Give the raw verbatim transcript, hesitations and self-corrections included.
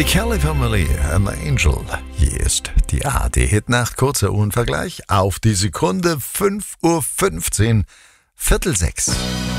Die Kelly Family, An Angel. Hier ist die A R D-Hitnacht, kurzer Uhrenvergleich. Auf die Sekunde fünf Uhr fünfzehn, Viertel sechs.